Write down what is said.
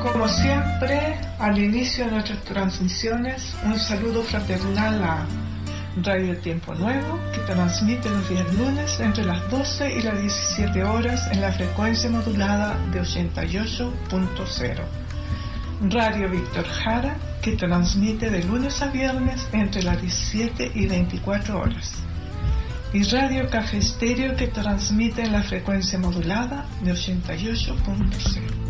Como siempre, al inicio de nuestras transmisiones, un saludo fraternal a Radio Tiempo Nuevo, que transmite los días lunes entre las 12 y las 17 horas en la frecuencia modulada de 88.0. Radio Víctor Jara, que transmite de lunes a viernes entre las 17 y 24 horas. Y Radio Caja Estéreo, que transmite en la frecuencia modulada de 88.0.